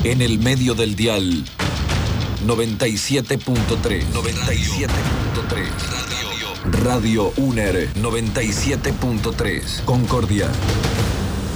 En el medio del dial, 97.3. 97.3. Radio UNER 97.3. Concordia.